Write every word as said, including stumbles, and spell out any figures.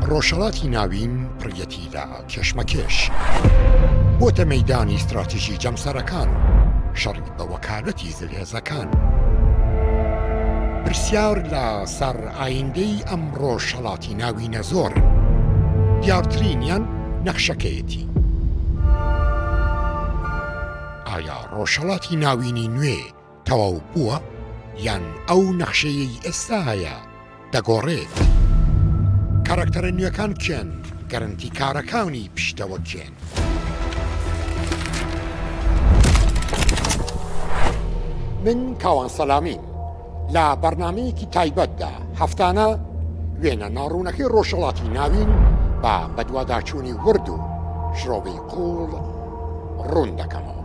ڕۆژهەڵاتی ناوین پڕیەتی لە کێشمەکێش بۆتە مەیدانی استراتیژی جەمسەرەکان و شەڕی بە وەکالەتی زلهێزەکان. پرسیار لە سەر ئایندەی ئەم ڕۆژهەڵاتی ناوینە زۆرن، دیارترینیان نەخشەکەیەتی. ئایا ڕۆژهەڵاتی ناوینی نوێ تەواو بووە یان ئەو نەخشەیەی ئێستا هەیە دەگۆڕێت؟ کارکتەرە نوێەکان کێن؟ گەرنتی کارەکانی پشتەوە کێن؟ من کاوان سەلامیم لە بەرنامەیەکی تایبەتدا هەفتانە وێنە ناڕوونەکەی ڕۆژهەڵاتی ناوین بە بەدواداچوونی ورد و شرۆڤەی قوڵ ڕوون دەکەمەوە.